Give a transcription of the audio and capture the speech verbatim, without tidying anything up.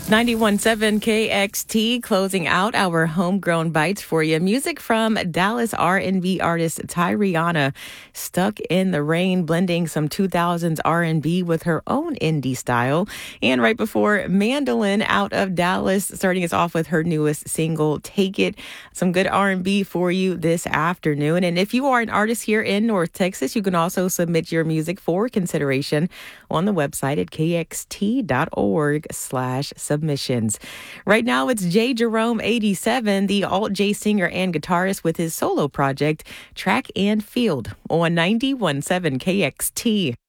ninety-one point seven K X T closing out our homegrown bites for you. Music from Dallas R and B artist Tyriana, Stuck in the Rain, blending some two thousands R and B with her own indie style. And right before, Mandolin out of Dallas, starting us off with her newest single, Take It. Some good R and B for you this afternoon. And if you are an artist here in North Texas, you can also submit your music for consideration on the website at kxt.org slash submissions. Right now, it's J. Jerome eighty-seven, the alt-J singer and guitarist with his solo project, Track and Field, on ninety-one point seven K X T.